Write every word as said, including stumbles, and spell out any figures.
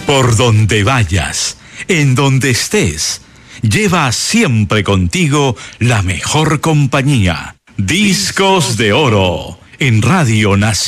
Por donde vayas, en donde estés, lleva siempre contigo la mejor compañía. Discos de Oro en Radio Nacional.